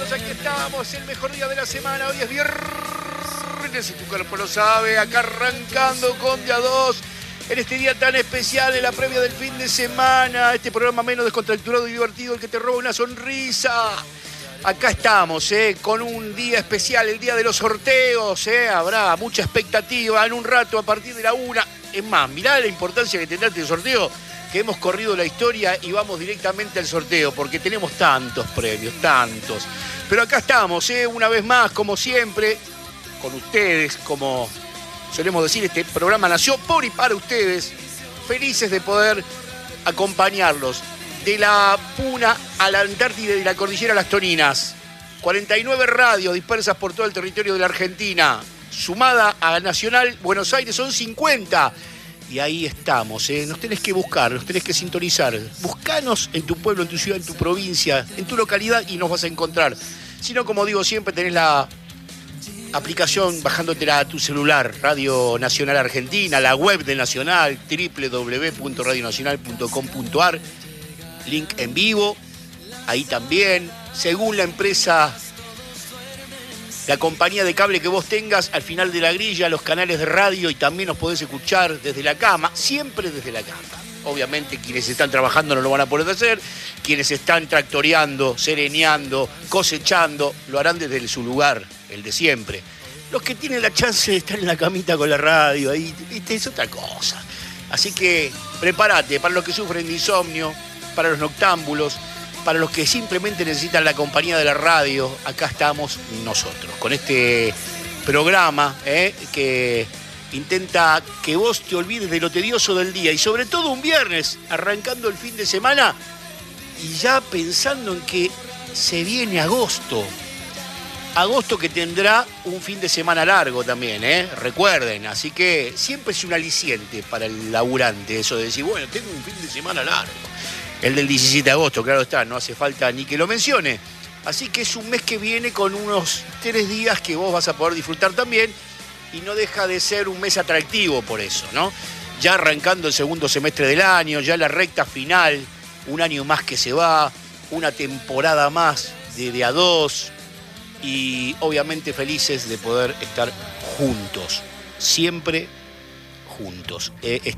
aquí estamos, el mejor día de la semana. Hoy es viernes y tu cuerpo lo sabe. Acá arrancando con Día 2 en este día tan especial, en la previa del fin de semana. Este programa menos descontracturado y divertido, el que te roba una sonrisa. Acá estamos, con un día especial, el día de los sorteos. Habrá mucha expectativa en un rato a partir de la 1. Es más, mirá la importancia que tendrá este sorteo, que hemos corrido la historia y vamos directamente al sorteo, porque tenemos tantos premios, tantos. Pero acá estamos, una vez más, como siempre, con ustedes, como solemos decir, este programa nació por y para ustedes, felices de poder acompañarlos. De la Puna a la Antártida y la Cordillera a las Toninas. 49 radios dispersas por todo el territorio de la Argentina. Sumada a Nacional Buenos Aires son 50. Y ahí estamos, nos tenés que buscar, nos tenés que sintonizar. Buscanos en tu pueblo, en tu ciudad, en tu provincia, en tu localidad y nos vas a encontrar. Si no, como digo siempre, tenés la aplicación bajándotela a tu celular, Radio Nacional Argentina, la web de Nacional, www.radionacional.com.ar, link en vivo, ahí también, según la empresa, la compañía de cable que vos tengas, al final de la grilla, los canales de radio, y también nos podés escuchar desde la cama, siempre desde la cama. Obviamente quienes están trabajando no lo van a poder hacer, quienes están tractoreando, sereneando, cosechando, lo harán desde su lugar, el de siempre. Los que tienen la chance de estar en la camita con la radio, ahí, ¿viste? Es otra cosa. Así que prepárate para los que sufren de insomnio, para los noctámbulos, para los que simplemente necesitan la compañía de la radio. Acá estamos nosotros, con este programa que intenta que vos te olvides de lo tedioso del día, y sobre todo un viernes, arrancando el fin de semana y ya pensando en que se viene agosto. Agosto que tendrá un fin de semana largo también, recuerden. Así que siempre es un aliciente para el laburante eso de decir, bueno, tengo un fin de semana largo. El del 17 de agosto, claro está, no hace falta ni que lo mencione. Así que es un mes que viene con unos 3 días que vos vas a poder disfrutar también, y no deja de ser un mes atractivo por eso, ¿no? Ya arrancando el segundo semestre del año, ya la recta final, un año más que se va, una temporada más de Día 2, y obviamente felices de poder estar juntos, siempre juntos.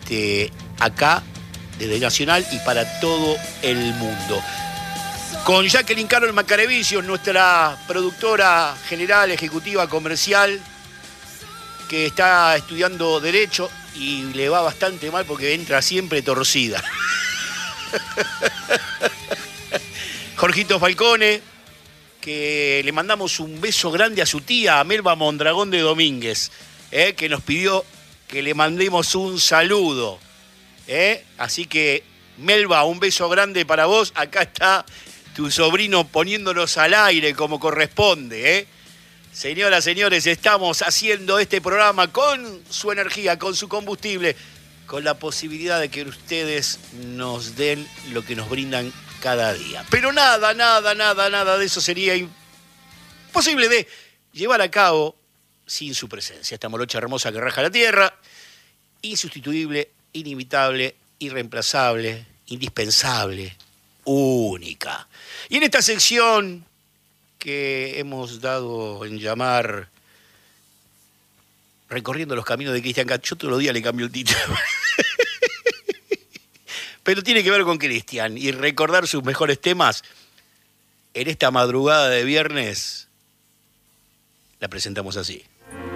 Acá, desde Nacional y para todo el mundo. Con Jacqueline Carol Macarevicios, nuestra productora general, ejecutiva, comercial, que está estudiando Derecho y le va bastante mal porque entra siempre torcida. Jorgito Falcone, que le mandamos un beso grande a su tía, a Melba Mondragón de Domínguez, que nos pidió que le mandemos un saludo. Así que, Melba, un beso grande para vos. Acá está tu sobrino poniéndonos al aire como corresponde. Señoras, señores, estamos haciendo este programa con su energía, con su combustible, con la posibilidad de que ustedes nos den lo que nos brindan cada día. Pero nada de eso sería imposible de llevar a cabo sin su presencia. Esta morocha hermosa que raja la tierra, insustituible, inimitable, irreemplazable, indispensable, única. Y en esta sección que hemos dado en llamar Recorriendo los Caminos de Cristian Castro, yo todos los días le cambio el título, pero tiene que ver con Cristian y recordar sus mejores temas. En esta madrugada de viernes la presentamos así.